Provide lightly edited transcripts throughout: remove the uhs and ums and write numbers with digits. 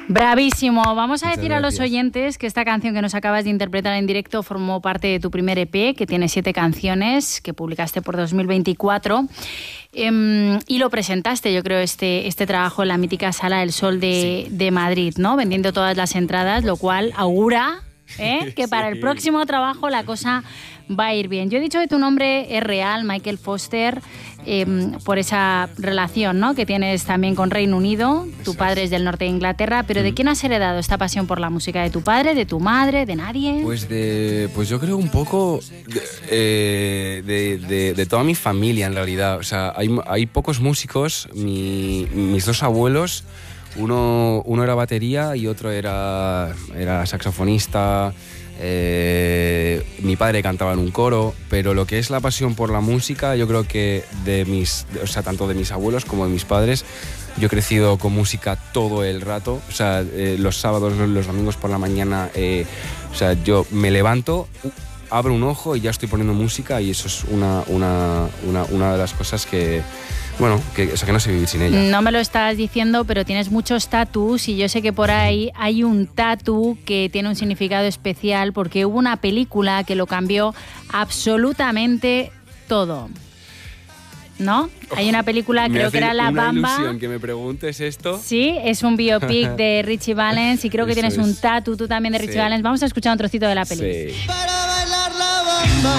Bravísimo. Vamos a Muchas decir a los gracias. oyentes que esta canción que nos acabas de interpretar en directo formó parte de tu primer EP, que tiene 7 canciones, que publicaste por 2024. Y lo presentaste, yo creo, este trabajo en la mítica Sala del Sol de Madrid, ¿no? Vendiendo todas las entradas, lo cual augura que para el próximo trabajo la cosa va a ir bien. Yo he dicho que tu nombre es real, Michael Foster, por esa relación, ¿no?, que tienes también con Reino Unido. Tu padre es del norte de Inglaterra, pero ¿de quién has heredado esta pasión por la música? ¿De tu padre, de tu madre, de nadie? Pues yo creo un poco de toda mi familia, en realidad. O sea, hay pocos músicos. Mis dos abuelos, uno era batería y otro era saxofonista. Mi padre cantaba en un coro, pero lo que es la pasión por la música, yo creo que tanto de mis abuelos como de mis padres, yo he crecido con música todo el rato. O sea, los sábados, los domingos por la mañana, o sea, yo me levanto, abro un ojo y ya estoy poniendo música, y eso es una de las cosas que no sé vivir sin ella. No me lo estás diciendo, pero tienes muchos tatus, y yo sé que por ahí hay un tatu que tiene un significado especial porque hubo una película que lo cambió absolutamente todo, ¿no? Hay una película, creo que era La Bamba. Me hace una ilusión que me preguntes esto. Sí, es un biopic de Richie Valens, y creo que tienes un tatu tú también de Richie Valens. Vamos a escuchar un trocito de la peli. Sí. Para bailar la bamba.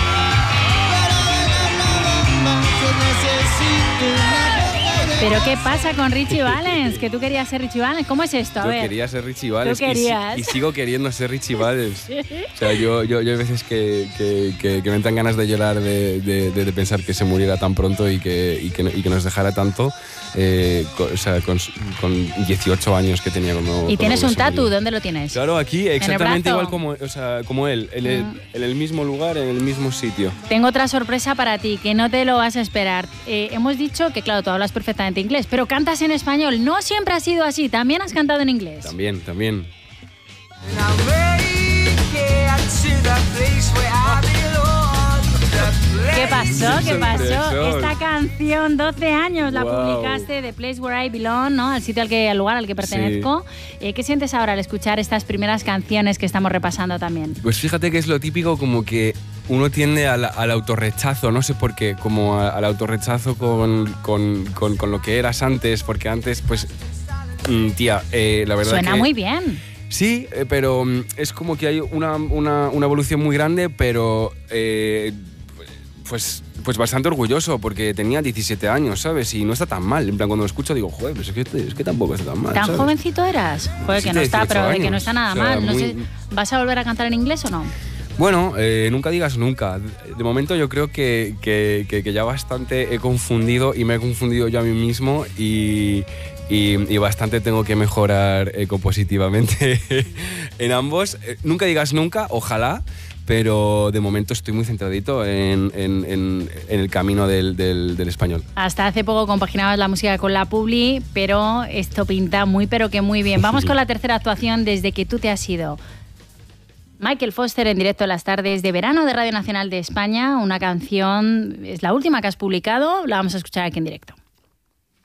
¿Pero qué pasa con Richie Valens? Que tú querías ser Richie Valens. ¿Cómo es esto? A ver. Yo quería ser Richie Valens. Tú querías. Y sigo queriendo ser Richie Valens. O sea, yo hay veces que me entran ganas de llorar de pensar que se muriera tan pronto y que nos dejara tanto. Con 18 años que tenía cuando. ¿Y tienes un tatu? murió. ¿Dónde lo tienes? Claro, aquí, exactamente brazo? igual como él, en el mismo lugar, en el mismo sitio. Tengo otra sorpresa para ti, que no te lo vas a esperar. Hemos dicho que, claro, tú hablas perfectamente inglés, pero cantas en español. No siempre ha sido así, también has cantado en inglés. También. ¿Qué pasó? ¿Qué pasó? Sorpresón. Esta canción, 12 años, la Wow. publicaste, The Place Where I Belong, ¿no? Al lugar al que pertenezco. ¿Qué sientes ahora al escuchar estas primeras canciones que estamos repasando también? Pues fíjate que es lo típico, como que uno tiende al autorrechazo, no sé por qué, como al autorrechazo con lo que eras antes, porque antes, pues, tía, la verdad Suena que... muy bien. Sí, pero es como que hay una evolución muy grande, pero pues bastante orgulloso, porque tenía 17 años, ¿sabes? Y no está tan mal. En plan, cuando lo escucho digo, joder, pues es que tampoco está tan mal, ¿Tan ¿sabes? jovencito eras? Joder, que no está, 18 pero de que no años. está nada O sea, mal. No muy- sé, ¿vas a volver a cantar en inglés o no? Bueno, nunca digas nunca. De momento yo creo que ya bastante he confundido, y me he confundido yo a mí mismo, y bastante tengo que mejorar compositivamente en ambos. Nunca digas nunca, ojalá, pero de momento estoy muy centradito en el camino del español. Hasta hace poco compaginabas la música con la publi, pero esto pinta pero que muy bien. Vamos con la tercera actuación desde que tú te has ido. Michael Foster en directo en las tardes de verano de Radio Nacional de España. Una canción, es la última que has publicado, la vamos a escuchar aquí en directo.